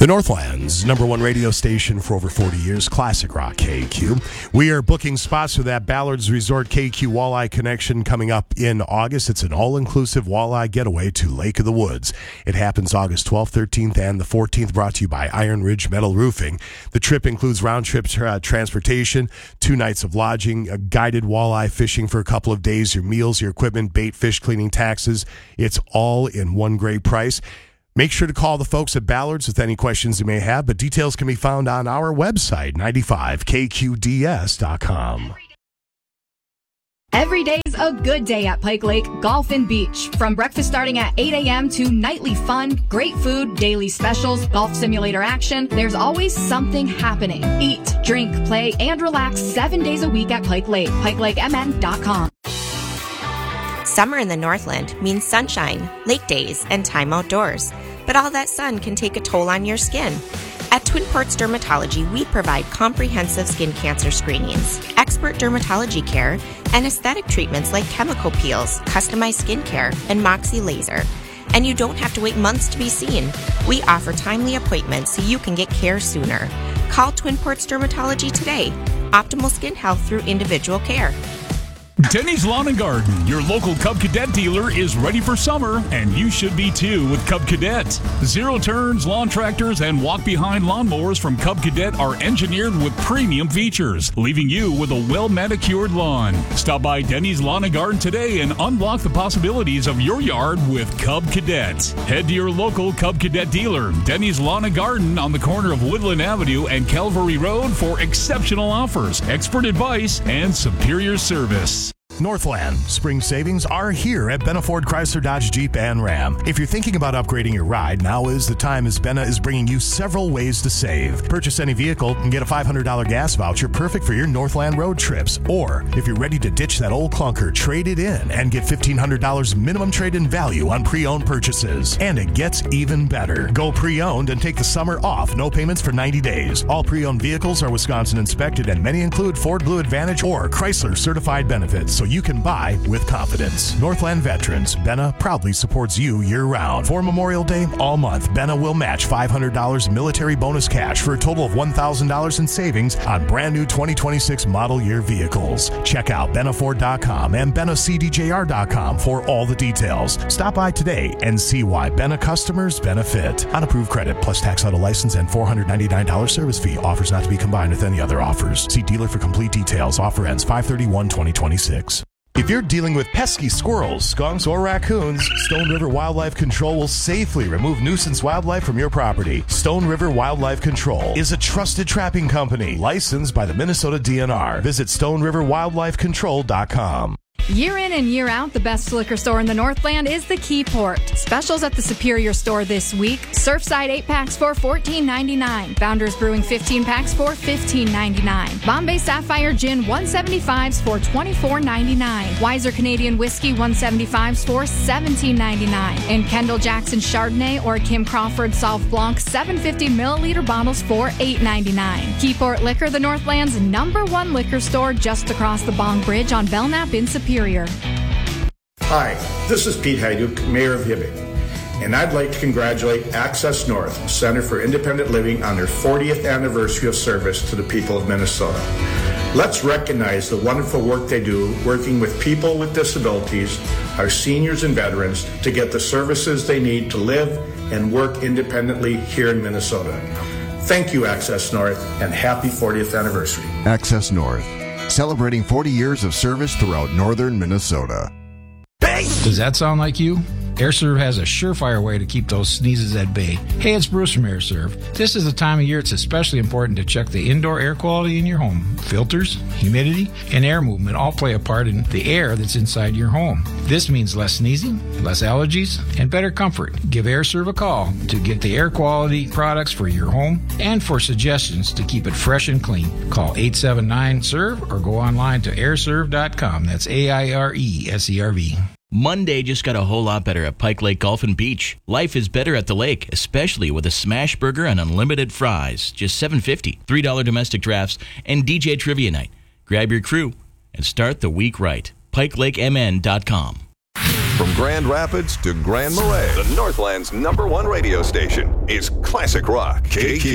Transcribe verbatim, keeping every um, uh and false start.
The Northland's number one radio station for over forty years, Classic Rock K Q. We are booking spots for that Ballards Resort K Q Walleye Connection coming up in August. It's an all-inclusive walleye getaway to Lake of the Woods. It happens August twelfth, thirteenth, and the fourteenth, brought to you by Iron Ridge Metal Roofing. The trip includes round-trip uh, transportation, two nights of lodging, uh, guided walleye fishing for a couple of days, your meals, your equipment, bait, fish cleaning, taxes. It's all in one great price. Make sure to call the folks at Ballards with any questions you may have, but details can be found on our website, ninety-five K Q D S dot com. Every day's a good day at Pike Lake Golf and Beach. From breakfast starting at eight a.m. to nightly fun, great food, daily specials, golf simulator action, there's always something happening. Eat, drink, play, and relax seven days a week at Pike Lake. Pike Lake M N dot com. Summer in the Northland means sunshine, lake days, and time outdoors. But all that sun can take a toll on your skin. At Twin Ports Dermatology, we provide comprehensive skin cancer screenings, expert dermatology care, and aesthetic treatments like chemical peels, customized skincare, and Moxie laser. And you don't have to wait months to be seen. We offer timely appointments so you can get care sooner. Call Twin Ports Dermatology today. Optimal skin health through individual care. Denny's Lawn and Garden, your local Cub Cadet dealer, is ready for summer, and you should be too with Cub Cadet. Zero turns, lawn tractors, and walk-behind lawnmowers from Cub Cadet are engineered with premium features, leaving you with a well-manicured lawn. Stop by Denny's Lawn and Garden today and unlock the possibilities of your yard with Cub Cadet. Head to your local Cub Cadet dealer, Denny's Lawn and Garden, on the corner of Woodland Avenue and Calvary Road for exceptional offers, expert advice, and superior service. Northland spring savings are here at Benna Ford Chrysler Dodge Jeep and Ram. If you're thinking about upgrading your ride, now is the time, as Benna is bringing you several ways to save. Purchase any vehicle and get a five hundred dollars gas voucher perfect for your Northland road trips. Or if you're ready to ditch that old clunker, trade it in and get fifteen hundred dollars minimum trade-in value on pre-owned purchases. And it gets even better. Go pre-owned and take the summer off. No payments for ninety days. All pre-owned vehicles are Wisconsin inspected, and many include Ford Blue Advantage or Chrysler certified benefits, so you can buy with confidence. Northland Veterans, Benna proudly supports you year-round. For Memorial Day, all month, Benna will match five hundred dollars military bonus cash for a total of one thousand dollars in savings on brand new twenty twenty-six model year vehicles. Check out benna ford dot com and benna c d j r dot com for all the details. Stop by today and see why Benna customers benefit. Unapproved credit plus tax auto license and four hundred ninety-nine dollars service fee. Offers not to be combined with any other offers. See dealer for complete details. Offer ends five thirty-one twenty twenty-six. If you're dealing with pesky squirrels, skunks, or raccoons, Stone River Wildlife Control will safely remove nuisance wildlife from your property. Stone River Wildlife Control is a trusted trapping company licensed by the Minnesota D N R. Visit stone river wildlife control dot com. Year in and year out, the best liquor store in the Northland is the Keyport. Specials at the Superior store this week. Surfside eight packs for fourteen ninety-nine. Founders Brewing fifteen packs for fifteen ninety-nine. Bombay Sapphire Gin one seventy-fives for twenty-four ninety-nine. Wiser Canadian Whiskey one seventy-fives for seventeen ninety-nine. And Kendall Jackson Chardonnay or Kim Crawford Sauv Blanc seven hundred fifty milliliter bottles for eight ninety-nine. Keyport Liquor, the Northland's number one liquor store, just across the Bong Bridge on Belknap in Superior. Hi, this is Pete Hajduk, Mayor of Hibbing, and I'd like to congratulate Access North, Center for Independent Living, on their fortieth anniversary of service to the people of Minnesota. Let's recognize the wonderful work they do working with people with disabilities, our seniors and veterans, to get the services they need to live and work independently here in Minnesota. Thank you, Access North, and happy fortieth anniversary. Access North, celebrating forty years of service throughout northern Minnesota. Does that sound like you? AirServe has a surefire way to keep those sneezes at bay. Hey, it's Bruce from AirServe. This is the time of year it's especially important to check the indoor air quality in your home. Filters, humidity, and air movement all play a part in the air that's inside your home. This means less sneezing, less allergies, and better comfort. Give AirServe a call to get the air quality products for your home and for suggestions to keep it fresh and clean. Call eight seven nine S E R V or go online to air serve dot com. That's A I R E S E R V. Monday just got a whole lot better at Pike Lake Golf and Beach. Life is better at the lake, especially with a smash burger and unlimited fries. Just seven dollars and fifty cents, three dollars domestic drafts, and D J Trivia Night. Grab your crew and start the week right. pike lake m n dot com. From Grand Rapids to Grand Marais, the Northland's number one radio station is Classic Rock. K Q.